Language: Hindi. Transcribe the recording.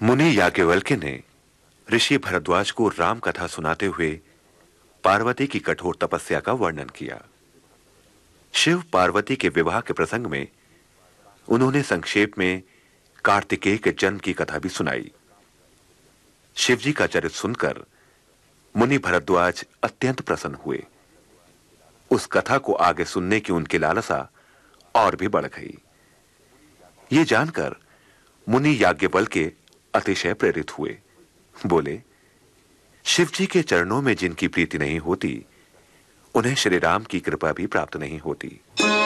मुनि याज्ञवल्क्य ने ऋषि भरद्वाज को राम कथा सुनाते हुए पार्वती की कठोर तपस्या का वर्णन किया। शिव पार्वती के विवाह के प्रसंग में उन्होंने संक्षेप में कार्तिकेय के जन्म की कथा भी सुनाई। शिवजी का चरित्र सुनकर मुनि भरद्वाज अत्यंत प्रसन्न हुए। उस कथा को आगे सुनने की उनकी लालसा और भी बढ़ गई। ये जानकर मुनि याज्ञवल्क्य अतिशय प्रेरित हुए। बोले, शिवजी के चरणों में जिनकी प्रीति नहीं होती, उन्हें श्री राम की कृपा भी प्राप्त नहीं होती।